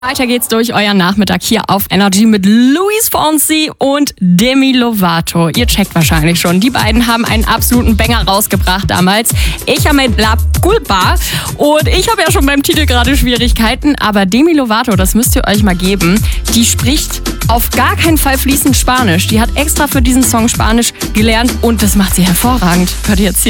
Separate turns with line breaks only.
Weiter geht's durch euren Nachmittag hier auf Energy mit Luis Fonsi und Demi Lovato. Ihr checkt wahrscheinlich schon, die beiden haben einen absoluten Banger rausgebracht damals. Ich habe mit La Culpa und ich habe ja schon beim Titel gerade Schwierigkeiten, aber Demi Lovato, das müsst ihr euch mal geben, die spricht auf gar keinen Fall fließend Spanisch. Die hat extra für diesen Song Spanisch gelernt und das macht sie hervorragend. Hört ihr jetzt hier.